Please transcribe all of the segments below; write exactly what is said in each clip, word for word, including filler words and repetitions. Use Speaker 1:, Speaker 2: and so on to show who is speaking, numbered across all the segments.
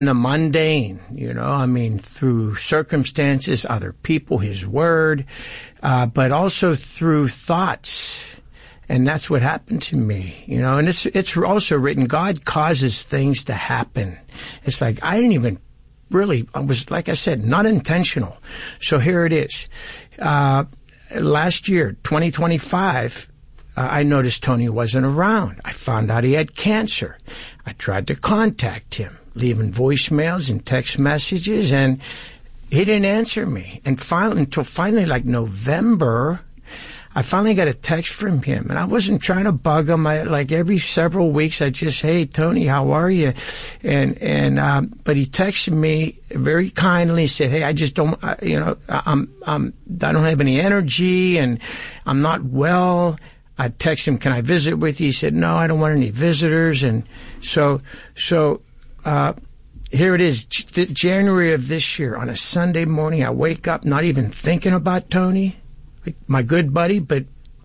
Speaker 1: the mundane, you know, I mean, through circumstances, other people, his word, uh, but also through thoughts. And that's what happened to me, you know, and it's, it's also written, God causes things to happen. It's like, I didn't even really, I was, like I said, not intentional. So here it is. Uh, last year, twenty twenty-five, uh, I noticed Tony wasn't around. I found out he had cancer. I tried to contact him, leaving voicemails and text messages, and he didn't answer me. And finally, until finally, like November, I finally got a text from him, and I wasn't trying to bug him. I, like every several weeks, I just, hey, Tony, how are you? And, and, um, but he texted me very kindly, said, hey, I just don't, uh, you know, I'm, I'm, I don't have any energy and I'm not well. I texted him, can I visit with you? He said, no, I don't want any visitors. And so, so, uh, here it is, J- January of this year, on a Sunday morning, I wake up not even thinking about Tony, my good buddy, but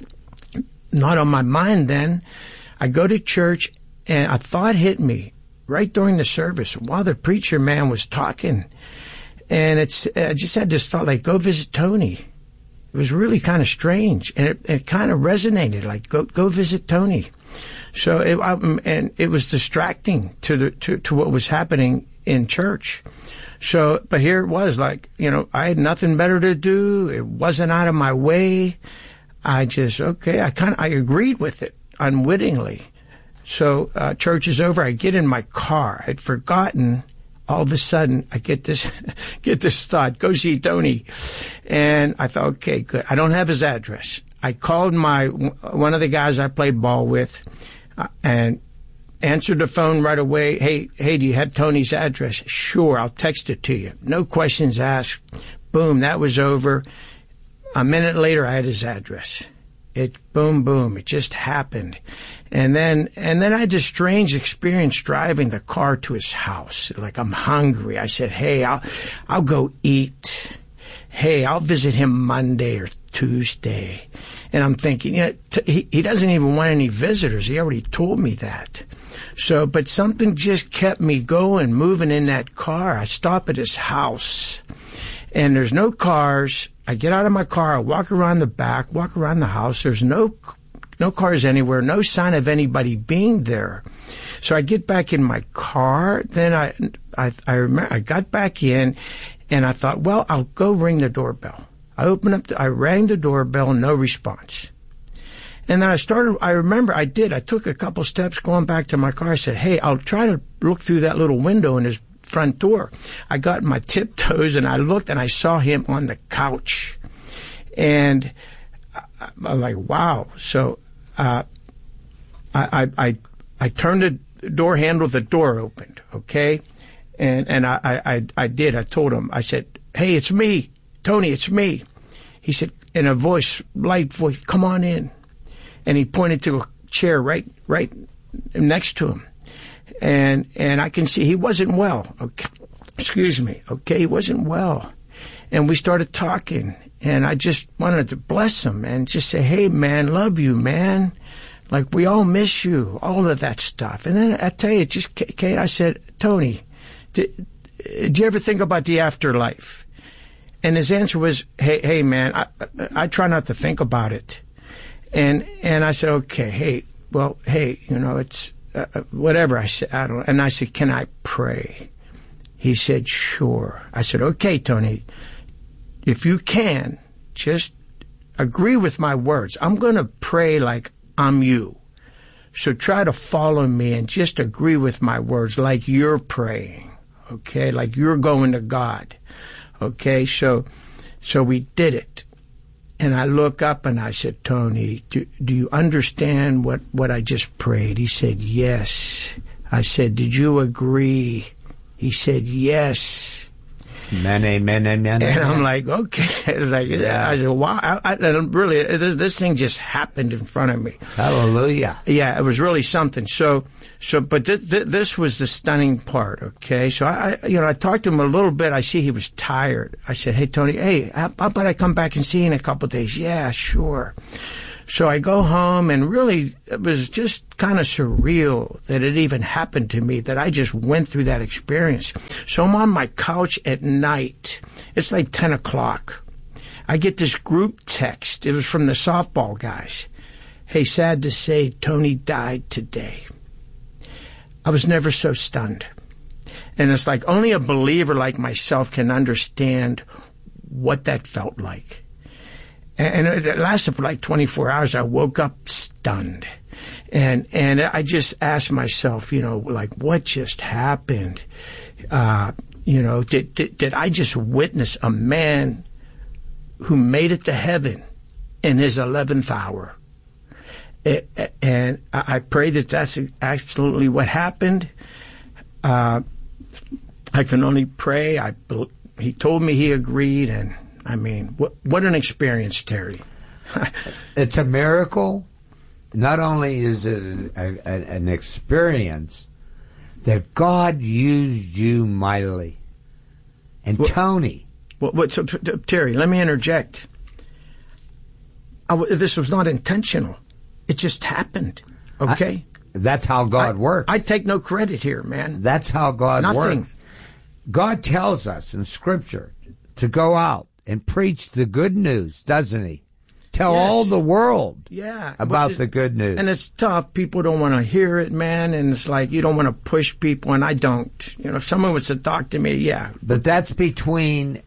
Speaker 1: not on my mind then. I go to church, and a thought hit me right during the service while the preacher man was talking. And it's, I just had this thought, like, go visit Tony. It was really kind of strange, and it, it kind of resonated, like, go go visit Tony. So, it, um, and it was distracting to the to, to what was happening in church. So, but here it was, like, you know, I had nothing better to do. It wasn't out of my way. I just, okay, I kind of, I agreed with it unwittingly. So, uh, church is over. I get in my car. I'd forgotten. All of a sudden, I get this, get this thought, go see Tony. And I thought, okay, good. I don't have his address. I called my, one of the guys I played ball with, uh, and answered the phone right away. Hey, hey, do you have Tony's address? Sure, I'll text it to you. No questions asked. Boom, that was over. A minute later, I had his address. It, boom, boom, it just happened. And then, and then I had this strange experience driving the car to his house. Like, I'm hungry. I said, hey, I'll, I'll go eat. Hey, I'll visit him Monday or Tuesday. And I'm thinking, you know, t- he, he doesn't even want any visitors. He already told me that. So, but something just kept me going, moving in that car. I stop at his house, and there's no cars. I get out of my car, I walk around the back, walk around the house. There's no, no cars anywhere, no sign of anybody being there. So I get back in my car. Then I, I, I remember, I got back in, and I thought, well, I'll go ring the doorbell. I opened up, the, I rang the doorbell, no response. And then I started, I remember I did, I took a couple steps going back to my car. I said, hey, I'll try to look through that little window in his front door. I got my tiptoes, and I looked, and I saw him on the couch. And I, I'm like, wow. So uh, I, I, I, I turned the door handle, the door opened, okay? And, and I, I, I did. I told him, I said, hey, it's me. Tony, it's me. He said, in a voice, light voice, come on in. And he pointed to a chair right, right next to him. And, and I can see he wasn't well. Okay. Excuse me. Okay. He wasn't well. And we started talking, and I just wanted to bless him and just say, hey, man, love you, man. Like, we all miss you, all of that stuff. And then I tell you, it just came, I said, Tony, did, did you ever think about the afterlife? And his answer was, hey, hey, man, I, I try not to think about it. And, and I said, okay, hey, well, hey, you know, it's, uh, whatever. I said, I don't, and I said, can I pray? He said, sure. I said, okay, Tony, if you can, just agree with my words. I'm going to pray like I'm you. So try to follow me and just agree with my words like you're praying, okay? Like you're going to God, okay? So, so we did it. And I look up and I said, Tony, do, do you understand what, what I just prayed? He said, yes. I said, did you agree? He said, yes.
Speaker 2: Amen, amen, amen.
Speaker 1: And I'm like, okay. like, yeah. I said, wow. I, I, and really, this, this thing just happened in front of me.
Speaker 2: Hallelujah.
Speaker 1: Yeah, it was really something. So, so, but th- th- this was the stunning part, okay? So I, I, you know, I talked to him a little bit. I see he was tired. I said, hey, Tony, hey, how, how about I come back and see you in a couple of days? Yeah, sure. So I go home, and really it was just kind of surreal that it even happened to me, that I just went through that experience. So I'm on my couch at night. It's like ten o'clock. I get this group text. It was from the softball guys. Hey, sad to say, Tony died today. I was never so stunned. And it's like only a believer like myself can understand what that felt like. And it lasted for like twenty-four hours. I woke up stunned. And and I just asked myself, you know, like, what just happened? Uh, you know, did, did, did I just witness a man who made it to heaven in his eleventh hour? It, and I pray that that's absolutely what happened. Uh, I can only pray. I, he told me he agreed, and I mean, what, what an experience, Terry.
Speaker 2: It's a miracle. Not only is it a, a, an experience, that God used you mightily. And well, Tony.
Speaker 1: Well, well, so, Terry, let me interject. I, this was not intentional. It just happened, okay?
Speaker 2: I, that's how God
Speaker 1: I,
Speaker 2: works.
Speaker 1: I take no credit here, man.
Speaker 2: That's how God
Speaker 1: Nothing.
Speaker 2: works. God tells us in Scripture to go out and preach the good news, doesn't he? Tell
Speaker 1: yes.
Speaker 2: all the world
Speaker 1: yeah,
Speaker 2: about
Speaker 1: is,
Speaker 2: the good news.
Speaker 1: And it's tough. People don't want to hear it, man. And it's like you don't want to push people, and I don't. You know, if someone was to talk to me, yeah.
Speaker 2: But that's between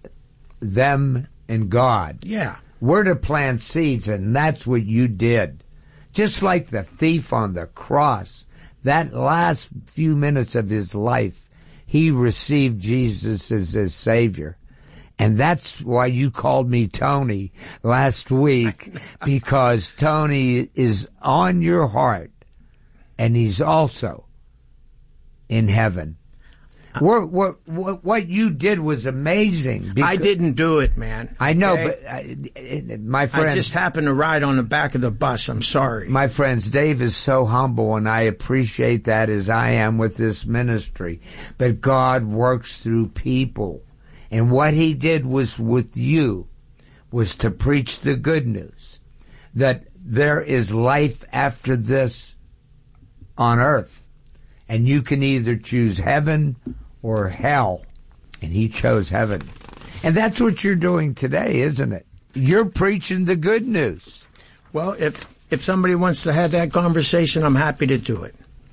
Speaker 2: them and God.
Speaker 1: Yeah.
Speaker 2: We're to plant seeds, and that's what you did. Just like the thief on the cross, that last few minutes of his life, he received Jesus as his Savior. And that's why you called me Tony last week, because Tony is on your heart, and he's also in heaven. What, what, what, what you did was amazing.
Speaker 1: I didn't do it, man.
Speaker 2: I know,
Speaker 1: okay?
Speaker 2: but uh, my friend,
Speaker 1: I just happened to ride on the back of the bus. I'm sorry.
Speaker 2: My friends, Dave is so humble, and I appreciate that as I am with this ministry. But God works through people. And what he did was with you was to preach the good news that there is life after this on earth. And you can either choose heaven or hell. And he chose heaven. And that's what you're doing today, isn't it? You're preaching the good news.
Speaker 1: Well, if if somebody wants to have that conversation, I'm happy to do it.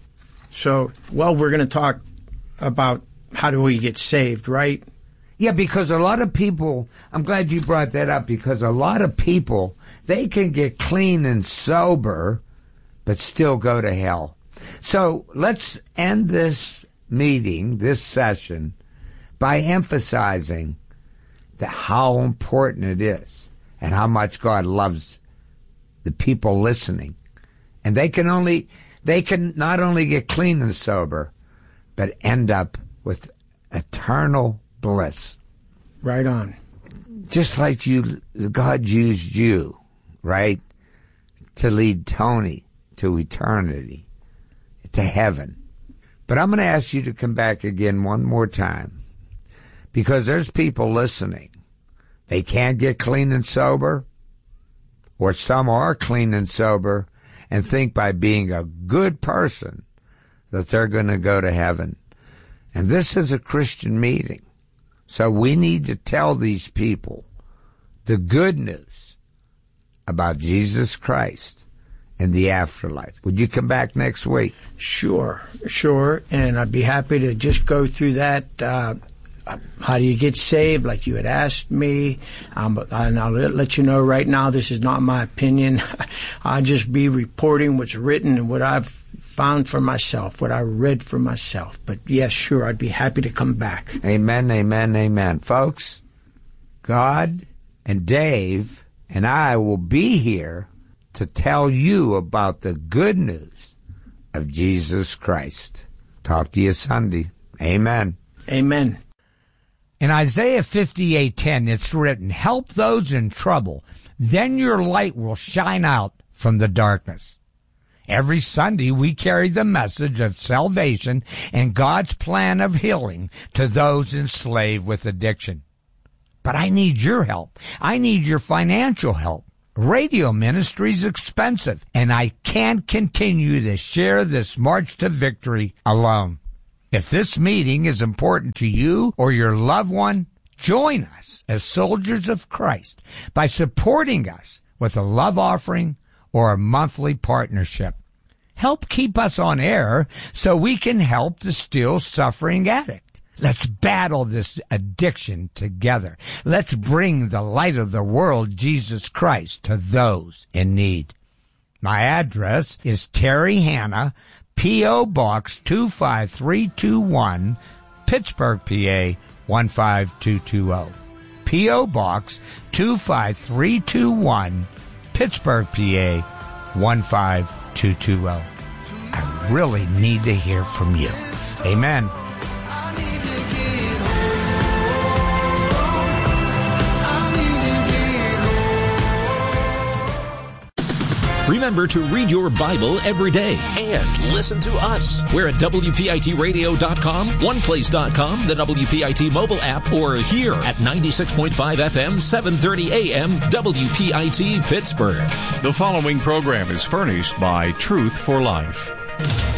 Speaker 1: So, well, we're going to talk about how do we get saved, right?
Speaker 2: Yeah, because a lot of people, I'm glad you brought that up, because a lot of people, they can get clean and sober, but still go to hell. So let's end this meeting, this session, by emphasizing the, how important it is and how much God loves the people listening. And they can only, they can not only get clean and sober, but end up with eternal bliss.
Speaker 1: Right on.
Speaker 2: Just like you, God used you, right, to lead Tony to eternity, to heaven. But I'm going to ask you to come back again one more time, because there's people listening. They can't get clean and sober, or some are clean and sober and think by being a good person that they're going to go to heaven. And this is a Christian meeting. So we need to tell these people the good news about Jesus Christ and the afterlife. Would you come back next week?
Speaker 1: Sure, sure. And I'd be happy to just go through that. Uh, how do you get saved, like you had asked me? Um, and I'll let you know right now, this is not my opinion. I'll just be reporting what's written and what I've found for myself, what I read for myself. But yes, sure, I'd be happy to come back.
Speaker 2: Amen, amen, amen. Folks, God and Dave and I will be here to tell you about the good news of Jesus Christ. Talk to you Sunday. Amen.
Speaker 1: Amen.
Speaker 2: In Isaiah fifty-eight ten, it's written, "Help those in trouble, then your light will shine out from the darkness." Every Sunday, we carry the message of salvation and God's plan of healing to those enslaved with addiction. But I need your help. I need your financial help. Radio ministry is expensive, and I can't continue to share this march to victory alone. If this meeting is important to you or your loved one, join us as soldiers of Christ by supporting us with a love offering or a monthly partnership. Help keep us on air so we can help the still suffering addict. Let's battle this addiction together. Let's bring the light of the world, Jesus Christ, to those in need. My address is Terry Hanna, P O. Box two five three two one, Pittsburgh, P A one five two two zero. P O. Box two five three two one, Pittsburgh, P A one five two two zero. I really need to hear from you. Amen.
Speaker 3: Remember to read your Bible every day and listen to us. We're at W P I T radio dot com, one place dot com, the W P I T mobile app, or here at ninety-six point five F M, seven thirty A M, W P I T Pittsburgh.
Speaker 4: The following program is furnished by Truth for Life.